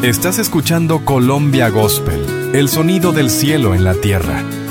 Estás escuchando Colombia Gospel, el sonido del cielo en la tierra,